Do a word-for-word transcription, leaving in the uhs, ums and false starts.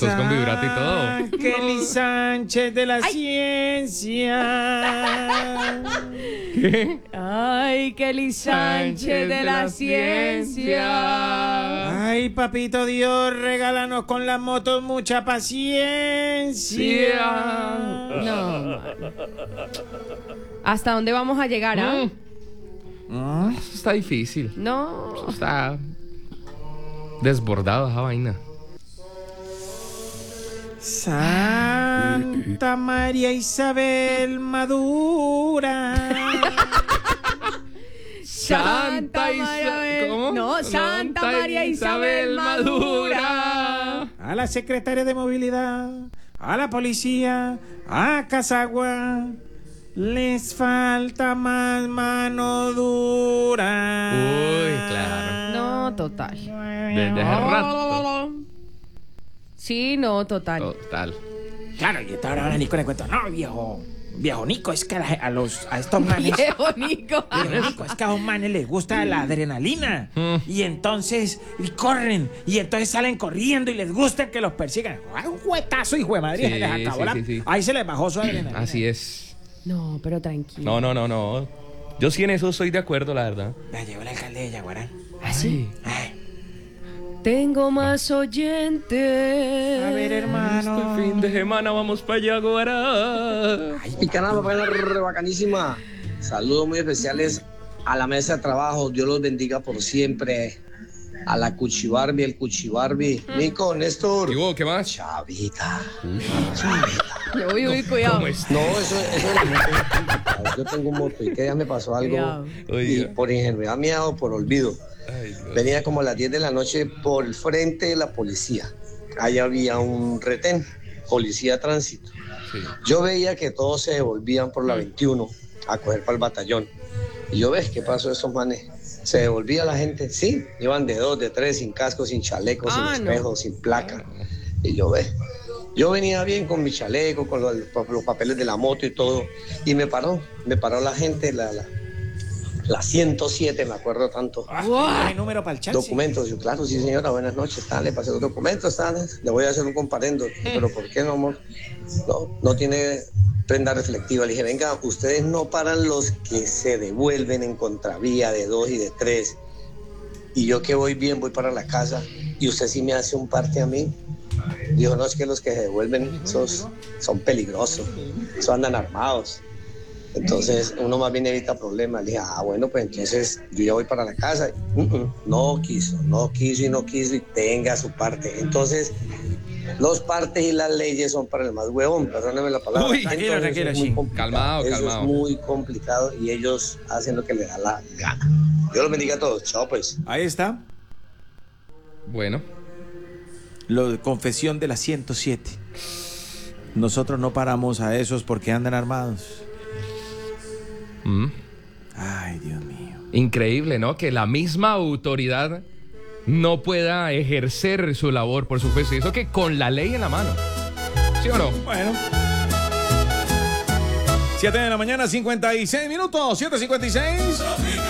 Sos con vibrato y todo. Kelly Sánchez de la Ay. ciencia. ¿Qué? Ay, Kelly Sánchez de la ciencia. Ay, papito Dios, regálanos con las motos mucha paciencia. No, mano. ¿Hasta dónde vamos a llegar, ah? Mm. Eso está difícil. No. Eso está desbordado esa vaina. Santa María Isabel Madura. Santa María. ¿Cómo? No, Santa María Isabel Madura. A la secretaria de movilidad, a la policía, a Casagua, les falta más mano dura. Uy, claro. No, total. Desde hace rato. Sí, no, total. Total. Claro, y ahora ahora Nico le cuento, no, viejo, viejo Nico, es que a, la- a los, a estos manes, Viejo Nico. viejo Nico, es que a los manes les gusta la adrenalina, Mm. y entonces, y corren, y entonces salen corriendo y les gusta que los persigan. ¡Ah, un juetazo, hijo de madre! Sí, Se les acabó sí, la- sí, sí. Ahí se les bajó su adrenalina. Así es. No, pero tranquilo. No, no, no, no. Yo sí en eso estoy de acuerdo, la verdad. La llegó el alcalde de Yaguará. ¿Ah, sí? Ay, Tengo más oyentes. a ver, hermano. Este fin de semana vamos para allá, Guará. Mi canal, papá, re bacanísima. Saludos muy especiales a la mesa de trabajo. Dios los bendiga por siempre. A la Cuchibarbi, el Cuchibarbi. Nico, Néstor. ¿Y vos, qué más? Chavita. Uy, uy, cuidado. ¿Cómo es? No, eso, eso es la moto. Yo tengo moto y que ya me pasó algo. Cuidado. Y Oiga. por ingenuidad mía o por olvido. Ay, Dios. Venía como a las diez de la noche por el frente de la policía. Ahí había un retén, policía tránsito. Sí. Yo veía que todos se devolvían por la veintiuno a coger para el batallón. Y yo, ¿ves qué pasó esos manes? Se devolvía la gente, sí, iban de dos, de tres, sin casco, sin chaleco, Ah, sin no. espejo, sin placa. Y yo, ¿ves? Yo venía bien con mi chaleco, con los, los papeles de la moto y todo. Y me paró, me paró la gente, la, la, la ciento siete, me acuerdo tanto. Ah, Wow. hay número para el chat. Documentos, yo, claro, sí señora, buenas noches, está, le pasé los documentos, está, le voy a hacer un comparendo, pero ¿por qué no, amor? No, no tiene prenda reflectiva. Le dije, venga, ustedes no paran los que se devuelven en contravía de dos y de tres, y yo que voy bien, voy para la casa, y usted sí me hace un parte a mí. Dijo, no, es que los que se devuelven esos son peligrosos, esos andan armados. Entonces uno más bien evita problemas. Le dije, ah, bueno, pues entonces yo ya voy para la casa. Uh -uh, no quiso, no quiso y no quiso y tenga su parte. Entonces, los partes y las leyes son para el más huevón, perdóneme la palabra. Uy, Entonces, tranquilo, tranquilo, es muy sí. complicado. Calmado, Eso calmado. es muy complicado y ellos hacen lo que les da la gana. Dios los bendiga a todos. Chao, pues. Ahí está. Bueno. Lo de confesión de la ciento siete. Nosotros no paramos a esos porque andan armados. Mm. Ay, Dios mío. Increíble, ¿no? Que la misma autoridad no pueda ejercer su labor por su juez. Eso que con la ley en la mano. ¿Sí o no? Bueno. siete de la mañana, cincuenta y seis minutos. siete cincuenta y seis.